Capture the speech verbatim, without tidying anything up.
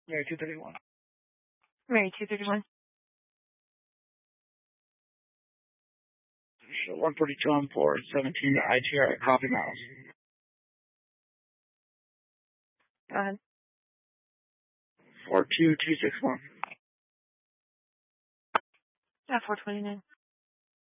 Mary two thirty-one. Mary two thirty-one. So one forty-two on four, seventeen I T R at Coffee Mouse. Go ahead. four two two six one. Yeah, four twenty-nine.